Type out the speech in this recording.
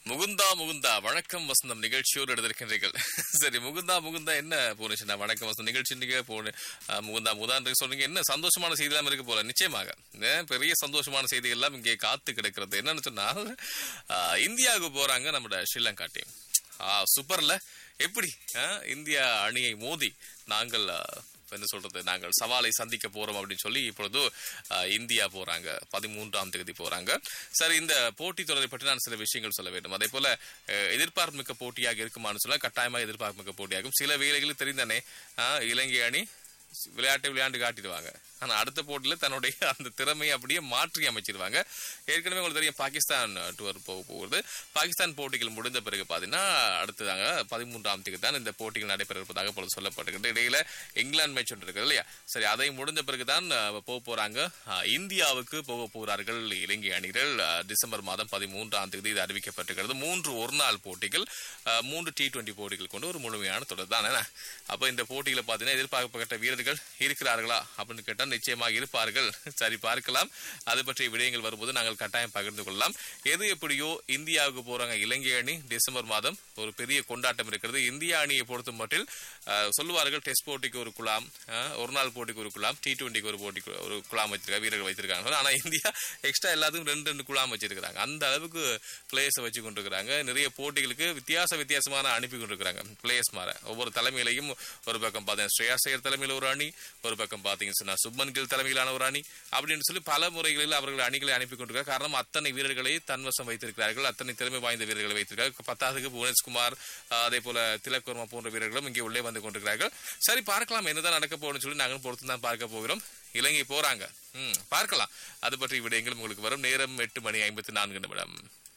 முகுந்தா முகுந்தா வணக்கம் வசந்தம் நிகழ்ச்சியோடு எடுத்திருக்கின்றீர்கள். சரி, முகுந்தா முகுந்தா என்ன போனுச்சுன்னா வணக்கம் வசந்தம் நிகழ்ச்சி போன முகுந்தா முகுந்தா சொல்றீங்க. என்ன சந்தோஷமான செய்தி எல்லாம் இருக்கு போல. நிச்சயமாக பெரிய சந்தோஷமான செய்தி எல்லாம் இங்கே காத்து கிடக்கிறது. என்னன்னு சொன்னா இந்தியாவுக்கு போறாங்க நம்ம ஸ்ரீலங்கா டீம். சூப்பர்ல. எப்படி இந்தியா அணியை மோதி நாங்கள் என்ன சொல்றது, நாங்கள் சவாலை சந்திக்க போறோம் அப்படின்னு சொல்லி இப்பொழுது இந்தியா போறாங்க. 13ஆம் தேதி போறாங்க. சரி, இந்த போட்டி தொடரை பற்றி நான் சில விஷயங்கள் சொல்ல வேண்டும். அதே போல எதிர்பார்ப்பு மிக்க போட்டியாக இருக்குமான்னு சொல்ல கட்டாயமாக எதிர்பார்ப்பு மிக்க போட்டியாகும். சில வேளைகளில் தெரிந்தானே இலங்கை அணி விளையாண்டு காட்டிடுவாங்க. ஆனா அடுத்த போட்டியில தன்னுடைய அந்த திறமையை அப்படியே மாற்றி அமைச்சிருவாங்க. ஏற்கனவே உங்களுக்கு தெரியும் பாகிஸ்தான் டூர் போக போகுது. பாகிஸ்தான் போட்டிகள் முடிந்த பிறகு பாத்தீங்கன்னா அடுத்ததாங்க 13ஆம் தேதி தான் இந்த போட்டிகள் நடைபெற இருப்பதாக இப்பொழுது சொல்லப்பட்டிருக்கிறது. இடையில இங்கிலாந்து மேட்ச் ஒன்று இருக்குது இல்லையா? சரி, அதை முடிந்த பிறகுதான் போக போறாங்க. இந்தியாவுக்கு போக போகிறார்கள் இலங்கை அணிகள். டிசம்பர் மாதம் 13ஆம் தேதி இது அறிவிக்கப்பட்டிருக்கிறது. 3 ஒருநாள் போட்டிகள், 3 T20 போட்டிகள் கொண்டு ஒரு முழுமையான தொடர் தான். அப்ப இந்த போட்டிகளை பாத்தீங்கன்னா எதிர்பார்க்கப்பட்ட வீரர்கள் இருக்கிறார்களா அப்படின்னு கேட்டா நிச்சயமாக இருப்பார்கள். சரி, பார்க்கலாம். அது பற்றிய விடயங்கள் வரும்போது நாங்கள் கட்டாயம் பகிர்ந்து கொள்ளலாம். எது எப்படியோ இந்தியாவுக்கு போறாங்க இலங்கை அணி. டிசம்பர் மாதம் ஒரு பெரிய கொண்டாட்டம் இருக்கிறது. இந்தியா அணியை பொறுத்த மட்டில் சொல்லுவார்கள் டெஸ்ட் போட்டிக்கு ஒரு குழாம், ஒரு நாள் போட்டிக்கு ஒரு குழாம், T20க்கு ஒரு போட்டிக்கு ஒரு குழாம் வச்சிருக்காங்க, வீரர்கள் வைத்திருக்காங்க. ஆனா இந்தியா எக்ஸ்ட்ரா எல்லாத்துக்கும் 2 குழாம் வச்சிருக்காங்க. அந்த அளவுக்கு பிளேயர்ஸ் வச்சு கொண்டிருக்கிறாங்க. நிறைய போட்டிகளுக்கு வித்தியாசமான அனுப்பி கொண்டிருக்கிறாங்க பிளேயர்ஸ் மாற. ஒவ்வொரு தலைமையிலையும் ஒரு பக்கம் பார்த்தீங்கன்னா ஸ்ரேயாஸ் ஐயர் தலைமையில் ஒரு அணி, ஒரு பக்கம் பார்த்தீங்கன்னா சுப்மன் கில் தலைமையிலான ஒரு அணி, அப்படின்னு சொல்லி பல முறைகளில் அவர்கள் அணிகளை அனுப்பி கொண்டிருக்கிறார். காரணம் அத்தனை வீரர்களை தன்வசம் வைத்திருக்கிறார்கள், அத்தனை திறமை வாய்ந்த வீரர்களை வைத்திருக்கிறார்கள். 10க்கு புவனேஷ்குமார், அதே போல திலக் வர்மா போன்ற வீரர்களும் இங்கே உள்ளே வந்து கொண்டிருக்கிறார்கள். சரி, பார்க்கலாம் என்னதான் நடக்க போகுதுன்னு சொல்லி நாங்கள் பொறுத்து தான் பார்க்க போகிறோம். இலங்கை போறாங்க, பார்க்கலாம். அது பற்றி விடயங்கள் உங்களுக்கு வரும். நேரம் 8:54